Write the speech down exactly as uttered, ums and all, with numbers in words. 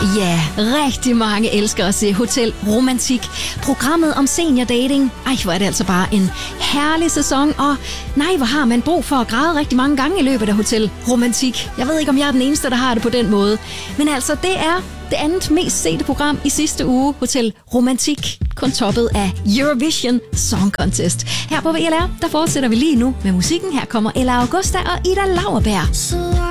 Ja, rigtig mange elsker at se Hotel Romantik. Programmet om seniordating. Ej, hvor er det altså bare en herlig sæson. Og nej, hvor har man brug for at græde rigtig mange gange i løbet af Hotel Romantik. Jeg ved ikke, om jeg er den eneste, der har det på den måde. Men altså, det er det andet mest sete program i sidste uge. Hotel Romantik. Kun toppet af Eurovision Song Contest. Her på V L R, der fortsætter vi lige nu med musikken. Her kommer Ella Augusta og Ida Lauerberg.